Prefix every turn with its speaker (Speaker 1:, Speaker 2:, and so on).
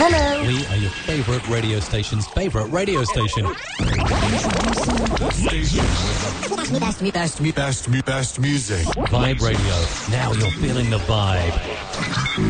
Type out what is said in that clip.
Speaker 1: Hello.
Speaker 2: We are your favourite radio station's favourite radio station.
Speaker 3: Best music.
Speaker 2: Vibe Radio. Now you're feeling the vibe.